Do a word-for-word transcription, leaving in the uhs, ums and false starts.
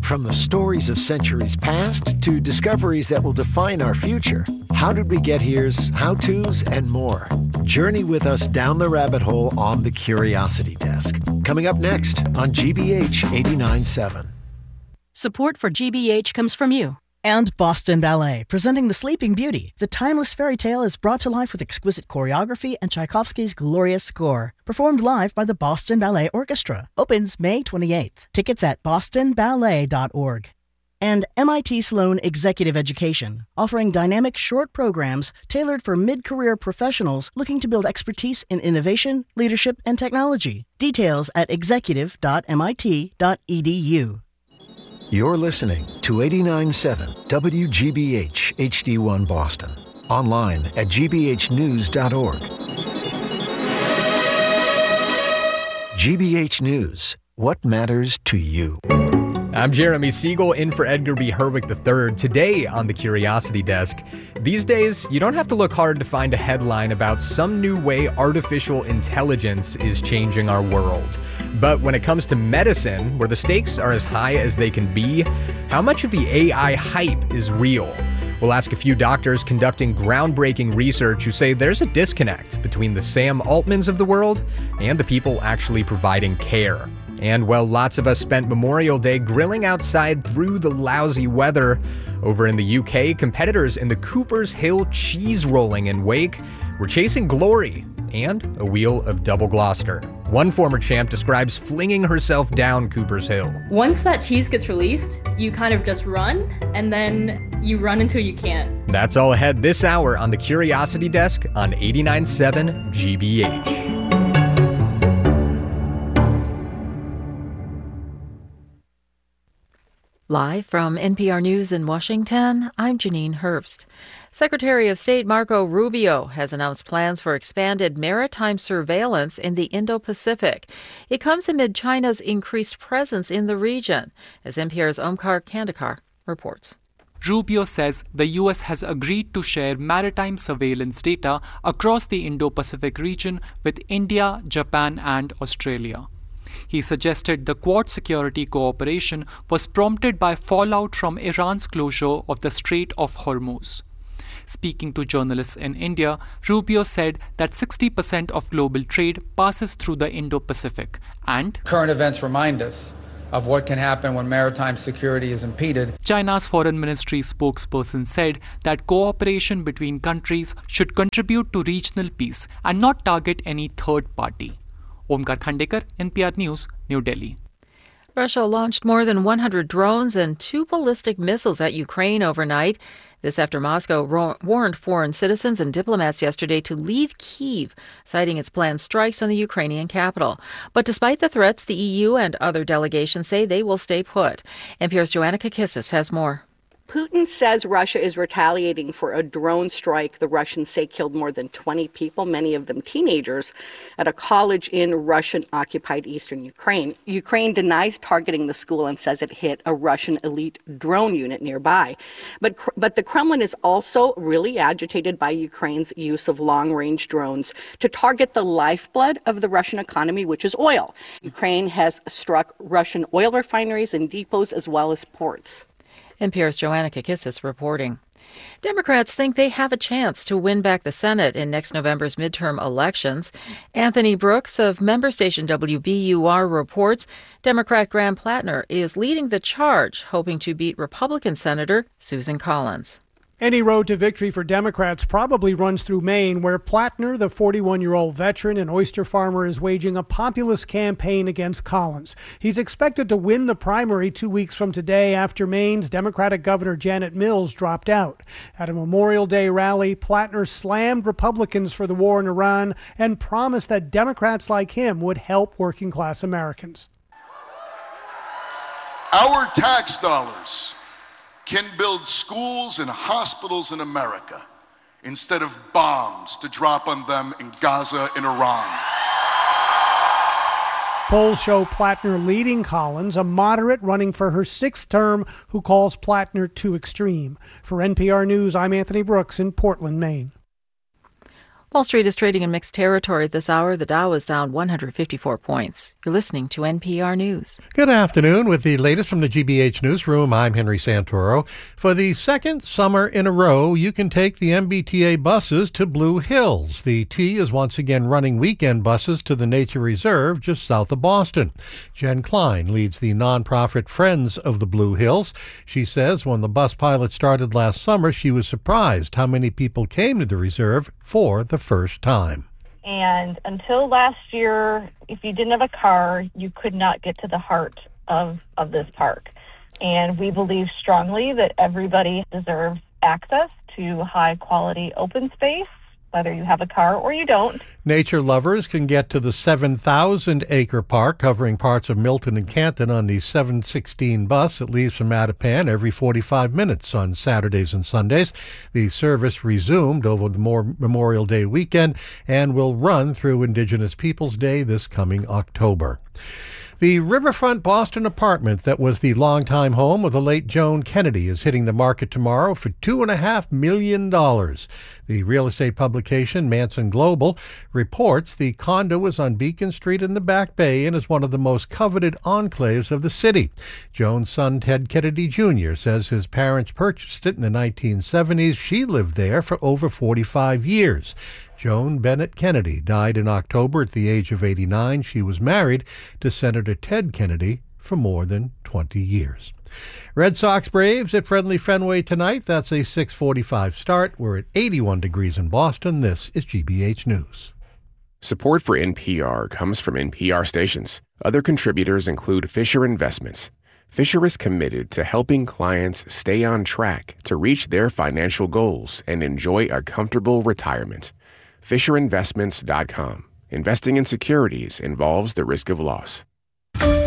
From the stories of centuries past to discoveries that will define our future, How Did We Get Here's how-tos and more. Journey with us down the rabbit hole on the Curiosity Desk. Coming up next on G B H eighty-nine point seven. Support for G B H comes from you. And Boston Ballet, presenting The Sleeping Beauty. The timeless fairy tale is brought to life with exquisite choreography and Tchaikovsky's glorious score. Performed live by the Boston Ballet Orchestra. Opens May twenty-eighth. Tickets at boston ballet dot org. And M I T Sloan Executive Education, offering dynamic short programs tailored for mid-career professionals looking to build expertise in innovation, leadership, and technology. Details at executive dot m i t dot e d u. You're listening to eighty-nine point seven W G B H H D one Boston. Online at g b h news dot org. G B H News. What matters to you? I'm Jeremy Siegel, in for Edgar B. Herwick the third. Today on the Curiosity Desk. These days, you don't have to look hard to find a headline about some new way artificial intelligence is changing our world. But when it comes to medicine, where the stakes are as high as they can be, how much of the A I hype is real? We'll ask a few doctors conducting groundbreaking research who say there's a disconnect between the Sam Altmans of the world and the people actually providing care. And while lots of us spent Memorial Day grilling outside through the lousy weather, over in the U K, competitors in the Cooper's Hill cheese rolling in Wake were chasing glory and a wheel of double Gloucester. One former champ describes flinging herself down Cooper's Hill. Once that cheese gets released, you kind of just run, and then you run until you can't. That's all ahead this hour on the Curiosity Desk on eighty-nine point seven G B H. Live from N P R News in Washington, I'm Janine Herbst. Secretary of State Marco Rubio has announced plans for expanded maritime surveillance in the Indo-Pacific. It comes amid China's increased presence in the region, as N P R's Omkar Kandekar reports. Rubio says the U S has agreed to share maritime surveillance data across the Indo-Pacific region with India, Japan, and Australia. He suggested the Quad security cooperation was prompted by fallout from Iran's closure of the Strait of Hormuz. Speaking to journalists in India, Rubio said that sixty percent of global trade passes through the Indo-Pacific, and current events remind us of what can happen when maritime security is impeded. China's foreign ministry spokesperson said that cooperation between countries should contribute to regional peace and not target any third party. Omkar Kandekar, N P R News, New Delhi. Russia launched more than one hundred drones and two ballistic missiles at Ukraine overnight. This after Moscow ro- warned foreign citizens and diplomats yesterday to leave Kyiv, citing its planned strikes on the Ukrainian capital. But despite the threats, the E U and other delegations say they will stay put. N P R's Joanna Kakissis has more. Putin says Russia is retaliating for a drone strike the Russians say killed more than twenty people, many of them teenagers, at a college in Russian-occupied eastern Ukraine. Ukraine denies targeting the school and says it hit a Russian elite drone unit nearby. But, but the Kremlin is also really agitated by Ukraine's use of long-range drones to target the lifeblood of the Russian economy, which is oil. Ukraine has struck Russian oil refineries and depots as well as ports. N P R's Joanna Kakissis reporting. Democrats think they have a chance to win back the Senate in next November's midterm elections. Anthony Brooks of member station W B U R reports Democrat Graham Plattner is leading the charge, hoping to beat Republican Senator Susan Collins. Any road to victory for Democrats probably runs through Maine, where Plattner, the forty-one-year-old veteran and oyster farmer, is waging a populist campaign against Collins. He's expected to win the primary two weeks from today after Maine's Democratic Governor Janet Mills dropped out. At a Memorial Day rally, Plattner slammed Republicans for the war in Iran and promised that Democrats like him would help working-class Americans. Our tax dollars can build schools and hospitals in America instead of bombs to drop on them in Gaza and Iran. Polls show Plattner leading Collins, a moderate running for her sixth term who calls Plattner too extreme. For N P R News, I'm Anthony Brooks in Portland, Maine. Wall Street is trading in mixed territory at this hour. The Dow is down one hundred fifty-four points. You're listening to N P R News. Good afternoon. With the latest from the G B H Newsroom, I'm Henry Santoro. For the second summer in a row, you can take the M B T A buses to Blue Hills. The T is once again running weekend buses to the Nature Reserve just south of Boston. Jen Klein leads the nonprofit Friends of the Blue Hills. She says when the bus pilot started last summer, she was surprised how many people came to the reserve for the first time. And until last year, if you didn't have a car, you could not get to the heart of, of this park. And we believe strongly that everybody deserves access to high-quality open space, whether you have a car or you don't. Nature lovers can get to the seven thousand acre park covering parts of Milton and Canton on the seven sixteen bus that leaves from Mattapan every forty-five minutes on Saturdays and Sundays. The service resumed over the Memorial Day weekend and will run through Indigenous Peoples Day this coming October. The riverfront Boston apartment that was the longtime home of the late Joan Kennedy is hitting the market tomorrow for two point five million dollars. The real estate publication Manson Global reports the condo is on Beacon Street in the Back Bay and is one of the most coveted enclaves of the city. Joan's son Ted Kennedy Junior says his parents purchased it in the nineteen seventies. She lived there for over forty-five years. Joan Bennett Kennedy died in October at the age of eighty-nine. She was married to Senator Ted Kennedy for more than twenty years. Red Sox Braves at Friendly Fenway tonight. That's a six forty-five start. We're at eighty-one degrees in Boston. This is G B H News. Support for N P R comes from N P R stations. Other contributors include Fisher Investments. Fisher is committed to helping clients stay on track to reach their financial goals and enjoy a comfortable retirement. Fisher Investments dot com. Investing in securities involves the risk of loss.